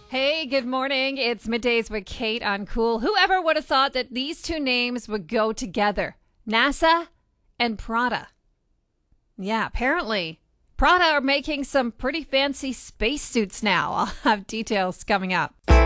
Hey, good morning. It's Middays with Kate on Cool. Whoever would have thought that these two names would go together? NASA and Prada. Yeah, apparently Prada are making some pretty fancy spacesuits now. I'll have details coming up.